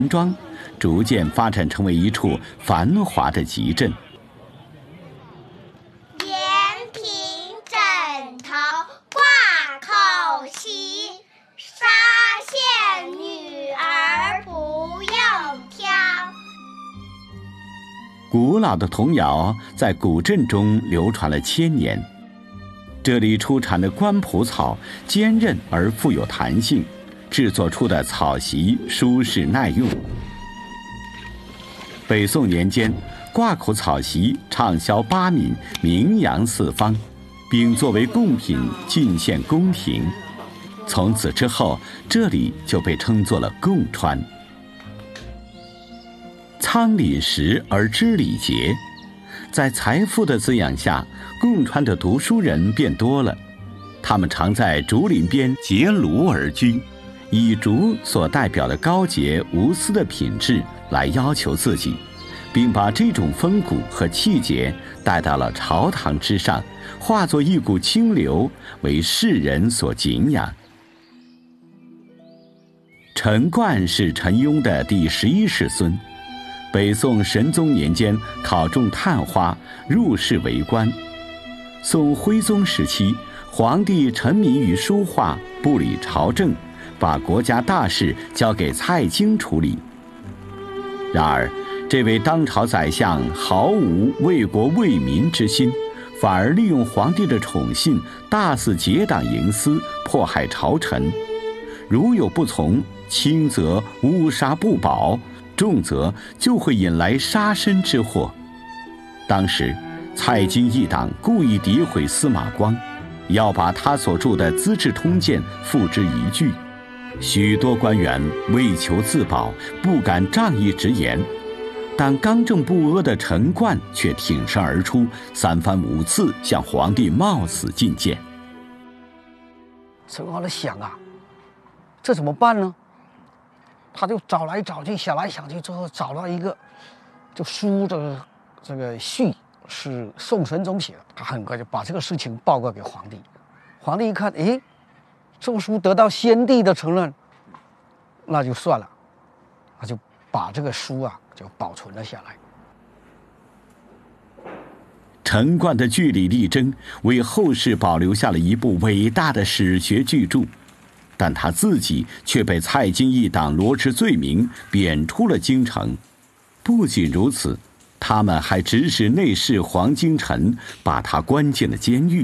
庄，逐渐发展成为一处繁华的集镇。 延平枕头挂口席，纱线女儿不用挑。 古老的童谣在古镇中流传了千年。这里出产的官蒲草坚韧而富有弹性，制作出的草席舒适耐用。北宋年间，挂口草席畅销八闽，名扬四方，并作为贡品进献宫廷。从此之后，这里就被称作了贡川。仓廪实而知礼节，在财富的滋养下，贡川的读书人变多了。他们常在竹林边结庐而居，以竹所代表的高洁无私的品质来要求自己，并把这种风骨和气节带到了朝堂之上，化作一股清流，为世人所敬仰。陈冠是陈庸的第11世孙，北宋神宗年间考中探花，入仕为官。宋徽宗时期，皇帝沉迷于书画，不理朝政，把国家大事交给蔡京处理。然而，这位当朝宰相毫无为国为民之心，反而利用皇帝的宠信，大肆结党营私，迫害朝臣。如有不从，轻则乌纱不保，重则就会引来杀身之祸。当时，蔡京一党故意诋毁司马光，要把他所著的《资治通鉴》付之一炬。许多官员为求自保，不敢仗义直言，但刚正不阿的陈冠却挺身而出，三番五次向皇帝冒死进谏。 陈冠在想啊，这怎么办呢？他就找来找去，想来想去，最后找到一个，就书的这个序是宋神宗写的，他很快就把这个事情报告给皇帝。皇帝一看，诶，这个书得到先帝的承认，那就算了，他就把这个书啊就保存了下来。 陈冠的据理力争，为后世保留下了一部伟大的史学巨著。但他自己却被蔡京一党罗织罪名，贬出了京城。不仅如此，他们还指使内侍黄京臣把他关进了监狱。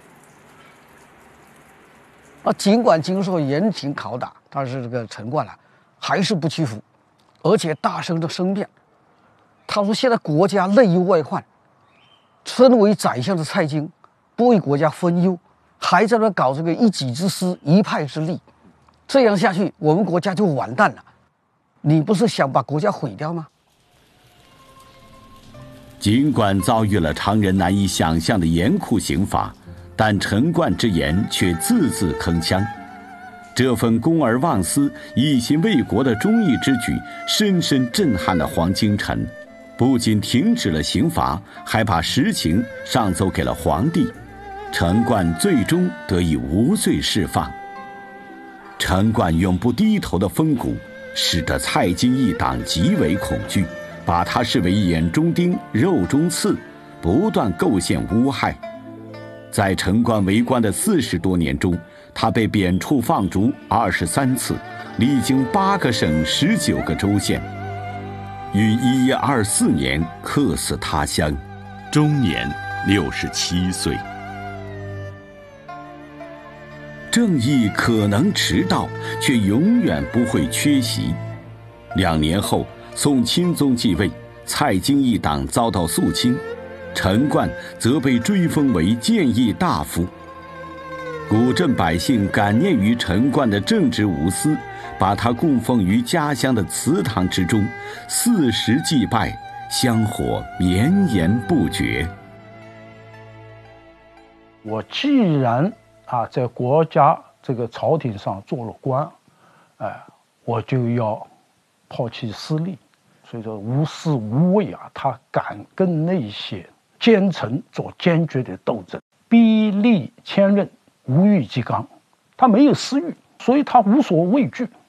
尽管经受严刑拷打，但是这个陈冠啊，还是不屈服，而且大声的声辩。他说：“现在国家内忧外患，身为宰相的蔡京不为国家分忧，还在那搞这个一己之私、一派之利，这样下去，我们国家就完蛋了。你不是想把国家毁掉吗？” 尽管遭遇了常人难以想象的严酷刑罚，但陈冠之言却字字铿锵。这份公而忘私、一心为国的忠义之举，深深震撼了黄京臣，不仅停止了刑罚，还把实情上奏给了皇帝。陈冠最终得以无罪释放。陈冠永不低头的风骨，使得蔡京一党极为恐惧，把他视为眼中钉、肉中刺，不断构陷诬害。在陈冠为官的40多年中，他被贬黜放逐23次，历经8个省19个州县，于1124年客死他乡，终年67岁。正义可能迟到，却永远不会缺席。2年后，宋钦宗继位，蔡京一党遭到肃清，陈冠则被追封为谏议大夫。古镇百姓感念于陈冠的正直无私，把他供奉于家乡的祠堂之中，40祭拜，香火绵延不绝。 我既然在国家这个朝廷上做了官，我就要抛弃私利，所以说无私无畏他敢跟那些奸臣做坚决的斗争，逼利千仞，无欲即刚，他没有私欲，所以他无所畏惧。